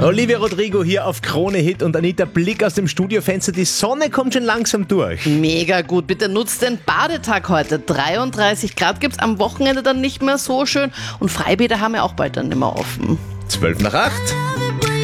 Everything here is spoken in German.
Olivia Rodrigo hier auf Krone Hit und Anita, Blick aus dem Studiofenster. Die Sonne kommt schon langsam durch. Mega gut. Bitte nutzt den Badetag heute. 33 Grad gibt's am Wochenende dann nicht mehr so schön. Und Freibäder haben ja auch bald dann nicht mehr offen. 12 nach 8.